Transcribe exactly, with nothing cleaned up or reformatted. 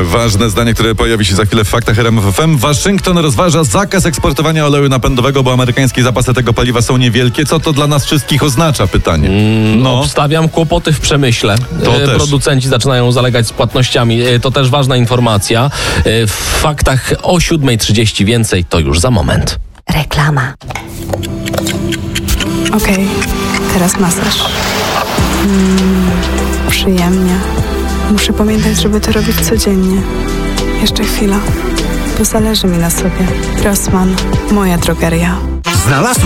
Ważne zdanie, które pojawi się za chwilę w faktach R M F F M. Waszyngton rozważa zakaz eksportowania oleju napędowego, bo amerykańskie zapasy tego paliwa są niewielkie. Co to dla nas wszystkich oznacza? Pytanie. No. Obstawiam kłopoty w przemyśle. To e, też. Producenci zaczynają zalegać z płatnościami. E, to też ważna informacja. E, w faktach o siódma trzydzieści więcej to już za moment. Reklama. Okej, okay, teraz masaż. Mm, przyjemnie. Muszę pamiętać, żeby to robić codziennie. Jeszcze chwila, bo zależy mi na sobie. Rossmann, moja drogeria. Znalazł